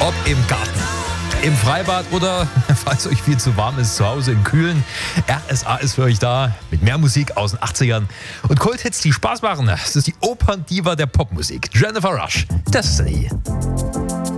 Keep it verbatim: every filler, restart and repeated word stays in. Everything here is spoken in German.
Ob im Garten, im Freibad oder, falls euch viel zu warm ist, zu Hause im Kühlen. R S A ist für euch da mit mehr Musik aus den achtzigern und Kulthits, die Spaß machen. Das ist die Operndiva der Popmusik, Jennifer Rush. Destiny.